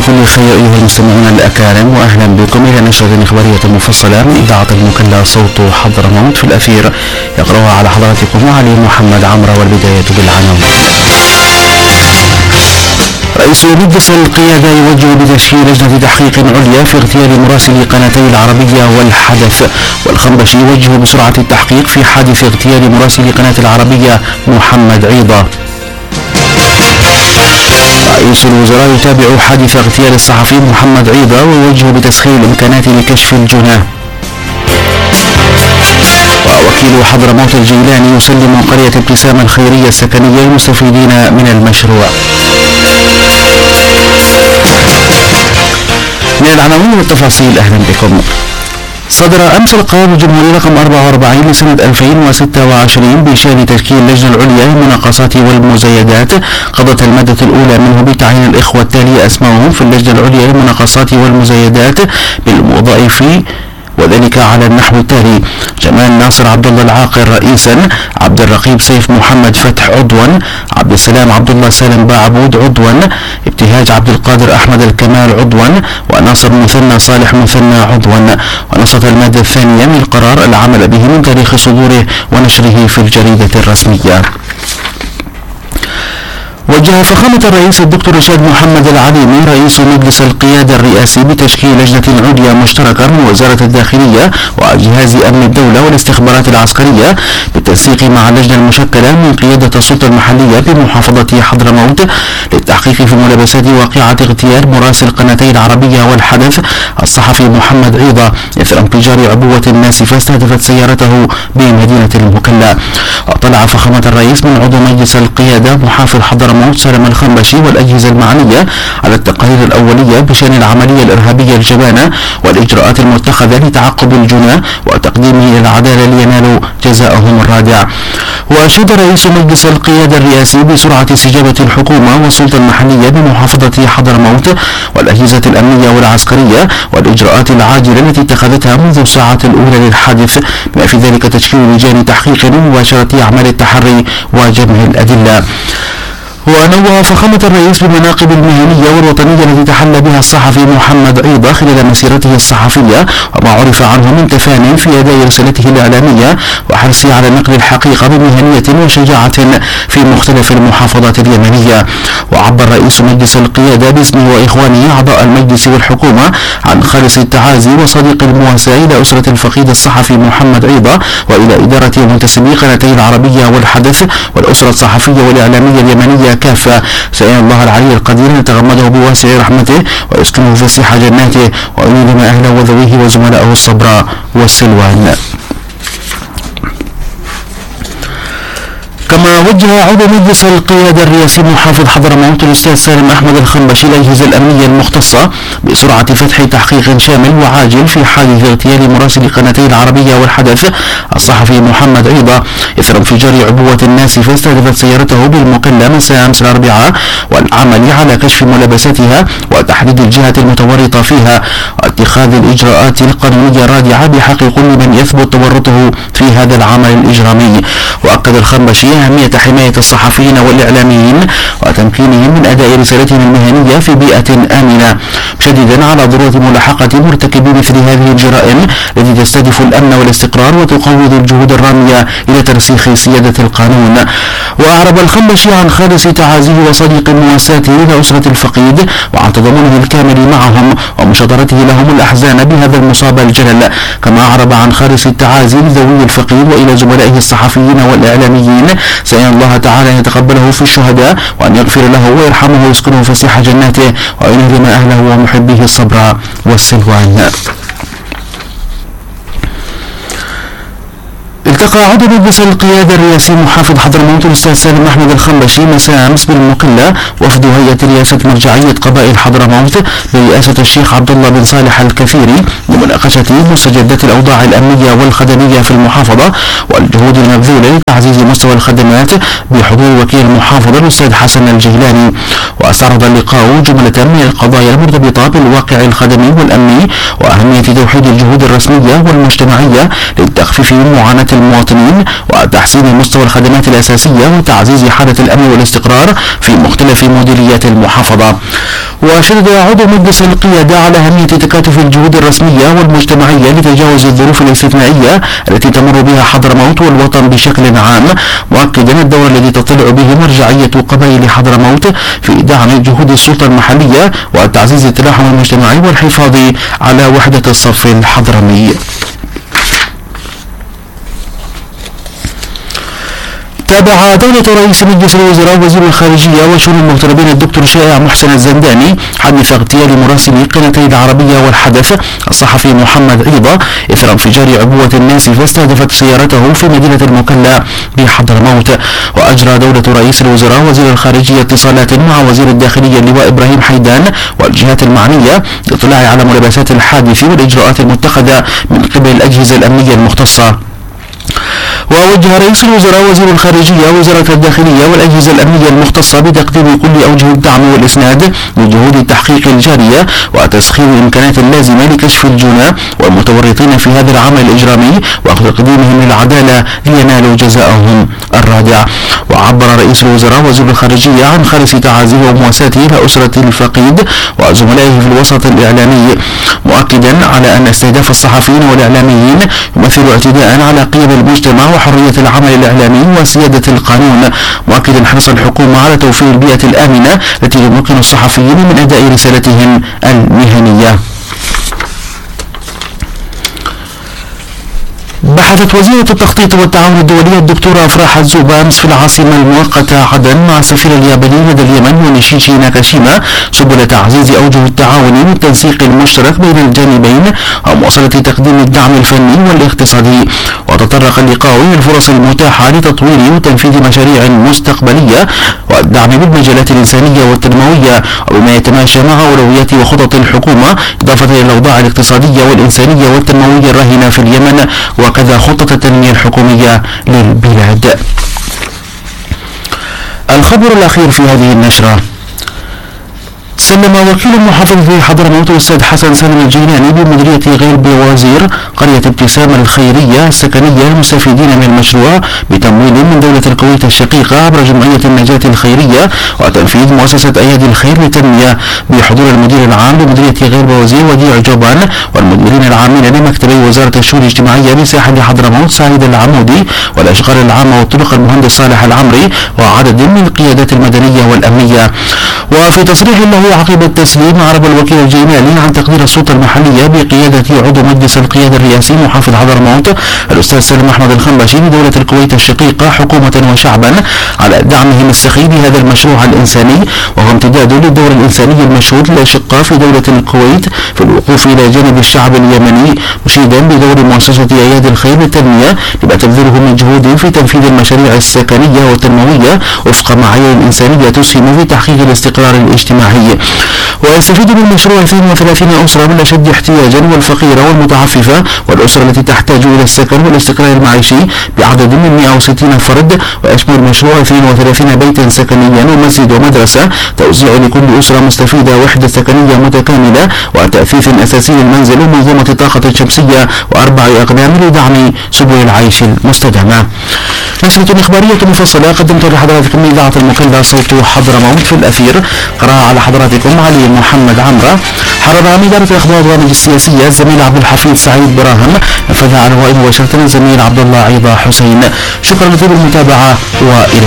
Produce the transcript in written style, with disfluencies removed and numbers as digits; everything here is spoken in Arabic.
بكل خير أيها المستمعون الأكارم، وأهلا بكم إلى نشرة إخبارية مفصلة من إذاعة المكلا صوت حضرموت في الأثير، يقرأها على حضراتكم علي محمد عمرو. والبداية بالعناوين. رئيس مجلس القيادة يوجه بتشكيل لجنة تحقيق عليا في اغتيال مراسلي قناتي العربية والحدث. والخنبشي يوجه بسرعة التحقيق في حادث اغتيال مراسلي قناة العربية محمد عيضة. رئيس الوزراء يتابع حادث اغتيال الصحفي محمد عيضة ويوجه بتسخير الإمكانات لكشف الجناه. ووكيل حضرموت الجيلاني يسلم قرية ابتسام الخيرية السكنية المستفيدين من المشروع. من العناوين والتفاصيل أهلا بكم. صدر أمس القرار الجمهوري رقم 44 لسنة 2026 بشأن تشكيل اللجنة العليا للمناقصات والمزايدات. قضت المادة الأولى منه بتعيين الإخوة التالي أسمائهم في اللجنة العليا للمناقصات والمزايدات بالوظائف، وذلك على النحو التالي: جمال ناصر عبد الله العاقل رئيسا، عبد الرقيب سيف محمد فتح عضوا، عبد السلام عبد الله سالم باعبود عضوا، ابتهاج عبد القادر احمد الكمال عضوا، وناصر مثنى صالح مثنى عضوا. ونصت المادة الثانية من القرار العمل به من تاريخ صدوره ونشره في الجريدة الرسمية. وجه فخامة الرئيس الدكتور رشاد محمد العليمي رئيس مجلس القيادة الرئاسي بتشكيل لجنة عليا مشتركة من وزارة الداخلية وجهاز أمن الدولة والاستخبارات العسكرية بالتنسيق مع اللجنة المشكلة من قيادة السلطة المحلية بمحافظة حضرموت للتحقيق في ملابسات واقعة اغتيال مراسل قناتي العربية والحدث الصحفي محمد عيضة إثر انفجار عبوة ناسفة استهدفت سيارته بمدينة المكلا. وطلع فخامة الرئيس من عضو مجلس القيادة محافظ حضرموت سالم الخنبشي والأجهزة المعنية على التقارير الأولية بشأن العملية الإرهابية الجبانة والإجراءات المتخذة لتعقب الجناه وتقديمه إلى العدالة لينالوا جزاءهم الرادع. وأشاد رئيس مجلس القيادة الرئاسي بسرعة استجابة الحكومة والسلطة المحلية بمحافظة حضرموت والأجهزة الأمنية والعسكرية والإجراءات العاجلة التي اتخذتها منذ الساعات الأولى للحادث، بما في ذلك تشكيل لجان تحقيق ومباشرة أعمال التحري وجمع الأدلة. ونوه فخامة الرئيس بالمناقب المهنية والوطنية التي تحلى بها الصحفي محمد عيضة خلال مسيرته الصحفية وما عرف عنه من تفان في أداء رسالته الإعلامية وحرصه على نقل الحقيقة بمهنية وشجاعة في مختلف المحافظات اليمنية. وعبر رئيس مجلس القيادة باسمه وإخوانه أعضاء المجلس والحكومة عن خالص التعازي وصديق المواساة إلى أسرة الفقيد الصحفي محمد عيضة وإلى إدارة ومنتسبي قناتي العربية والحدث والأسرة الصحفية والإعلامية اليمنية كافة. سأل الله العلي القدير أن يتغمده بواسع رحمته ويسكنه فسيح جناته ويولي ما أهله وذويه وزملائه الصبر والسلوان. كما وجه عضو مجلس القيادة الرئاسي محافظ حضرموت الأستاذ سالم أحمد الخنبشي الأجهزة الأمنية المختصة بسرعة فتح تحقيق شامل وعاجل في حادث اغتيال مراسل قناتي العربية والحدث الصحفي محمد عيضة إثر انفجار عبوة ناسفة استهدفت سيارته بالمكلا مساء أمس الأربعاء، والعمل على كشف ملابساتها وتحديد الجهة المتورطة فيها واتخاذ الإجراءات القانونية الرادعة بحق كل من يثبت تورطه في هذا العمل الإجرامي. وأكد الخنبشي أهمية حماية الصحفيين والإعلاميين وتمكينهم من أداء رسالتهم المهنية في بيئة آمنة، مشددا على ضرورة ملاحقة مرتكبي مثل هذه الجرائم التي تستهدف الأمن والاستقرار وتقوض الجهود الرامية إلى ترسيخ سيادة القانون. وأعرب الخنبشي عن خالص تعازيه وصديق مواساته إلى أسرة الفقيد وعن تضامنه الكامل معهم ومشاطرته لهم الأحزان بهذا المصاب الجلل، كما أعرب عن خالص التعازي لذوي الفقيد وإلى زملائه الصحفيين والإعلاميين، سأل الله تعالى أن يتقبله في الشهداء وأن يغفر له ويرحمه ويسكنه فسيح جناته وأن يهدم أهله ومحبيه الصبر والسلوان. التقى عضو مجلس القيادة الرئاسي محافظ حضرموت الأستاذ سالم أحمد الخنبشي مساء أمس بالمكلا وفد هيئة رئاسة مرجعية قبائل حضرموت برئاسة الشيخ عبد الله بن صالح الكفيري لمناقشة مستجدات الأوضاع الأمنية والخدمية في المحافظة والجهود المبذولة لتعزيز مستوى الخدمات بحضور وكيل المحافظة الأستاذ حسن الجهلاني. واستعرض اللقاء جملة من القضايا المرتبطة بالواقع الخدمي والأمني وأهمية توحيد الجهود الرسمية والمجتمعية للتخفيف من معاناة المواطنين وتحسين مستوى الخدمات الأساسية وتعزيز حالة الأمن والاستقرار في مختلف مديريات المحافظة. وشدد عضو مجلس القيادة على أهمية تكاتف الجهود الرسمية والمجتمعية لتجاوز الظروف الاستثنائية التي تمر بها حضرموت والوطن بشكل عام، مؤكدا الدور الذي تطلع به مرجعية قبائل حضرموت في دعم جهود السلطة المحلية وتعزيز التلاحم المجتمعي والحفاظ على وحدة الصف الحضرمي. تابع دولة رئيس مجلس الوزراء وزير الخارجية وشؤون المغتربين الدكتور شائع محسن الزنداني حادث اغتيال مراسلي قناتي العربية والحدث الصحفي محمد عيضة إثر انفجار عبوة ناسفة استهدفت سيارته في مدينة المكلا بحضرموت. وأجرى دولة رئيس الوزراء وزير الخارجية اتصالات مع وزير الداخلية اللواء إبراهيم حيدان والجهات المعنية للاطلاع على ملابسات الحادث والإجراءات المتخذة من قبل الأجهزة الأمنية المختصة. ووجه رئيس الوزراء وزير الخارجية وزارة الداخلية والأجهزة الأمنية المختصة بتقديم كل أوجه الدعم والإسناد لجهود التحقيق الجارية وتسخير الإمكانات اللازمة لكشف الجنى والمتورطين في هذا العمل الإجرامي وتقديمهم للعدالة لينالوا جزاءهم الرادع. وعبر رئيس الوزراء وزير الخارجية عن خالص تعازيه ومواساته لأسرة الفقيد وزملائه في الوسط الإعلامي، مؤكدا على أن استهداف الصحفيين والإعلاميين يمثل اعتداء على قيم المجتمع وحرية العمل الإعلامي وسيادة القانون، مؤكدا حرص الحكومة على توفير البيئة الآمنة التي يمكن الصحفيين من أداء رسالتهم المهنية. بحثت وزيرة التخطيط والتعاون الدولي الدكتورة أفراح الزوبة أمس في العاصمة المؤقتة عدن مع السفير الياباني لدى اليمن ونيشيتشي ناكاشيما سبل تعزيز أوجه التعاون والتنسيق المشترك بين الجانبين ومواصلة تقديم الدعم الفني والاقتصادي. وتطرق اللقاء إلى الفرص المتاحة لتطوير وتنفيذ مشاريع مستقبلية والدعم بالمجالات الإنسانية والتنموية وبما يتماشى مع أولويات وخطط الحكومة، إضافة إلى الأوضاع الاقتصادية والإنسانية والتنموية الراهنة في اليمن وكذا خطة التنمية الحكومية للبلاد. الخبر الأخير في هذه النشرة: سلم وكيل محافظة حضرموت الأستاذ حسن سالم الجيلاني بمديرية غير بوازير قرية ابتسام الخيرية السكنية المستفيدين من المشروع بتمويل من دولة الكويت الشقيقة عبر جمعية النجاة الخيرية وتنفيذ مؤسسة أيادي الخير للتنمية بحضور المدير العام لمديرية غير بوازير وديع جوبان والمديرين العامين لمكتبي وزارة الشؤون الاجتماعية بساحل حضرموت سعيد العمودي والأشغال العامة والطرق المهندس صالح العمري وعدد من القيادات المدنية والأمنية. وفي تصريح له عقب التسليم عرب الوكيل الجيلاني عن تقدير السلطة المحلية بقيادة عضو مجلس القيادة الرئاسي محافظ حضرموت الأستاذ سالم أحمد الخنبشي لدولة الكويت الشقيقة حكومة وشعبا على دعمهم السخي لهذا المشروع الإنساني، وهو امتداد للدور الإنساني المشهود للأشقاء في دولة الكويت في الوقوف إلى جانب الشعب اليمني، مشيدا بدور مؤسسة أيادي الخير للتنمية لما تبذله من جهود في تنفيذ المشاريع السكنية والتنموية وفق معايير إنسانية تسهم في تحقيق الاستقرار الاجتماعي. ويستفيد من مشروع 32 أسرة من أشد احتياجا والفقيرة والمتعففة والأسرة التي تحتاج إلى السكن والاستقرار المعيشي بعدد من 160 فرد، ويشمل المشروع 32 بيتا سكنيا ومسجد ومدرسة، توزيع لكل أسرة مستفيدة وحدة سكنية متكاملة وتأثيث أساسي للمنزل ومنظومة الطاقة الشمسية و4 أقدام لدعم سبل العيش المستدامة. نشرة إخبارية مفصلة قدمت لحضراتكم من إذاعة المكلا صوت حضرموت في الأثير، قرأها على حضراتكم علي محمد عمرة، حررها من إدارة الأخبار والبرامج السياسية الزميل عبد الحفيظ سعيد براهم، نفذها على الهواء مباشرة الزميل عبد الله عيضة حسين. شكرا لطيب المتابعة وإلى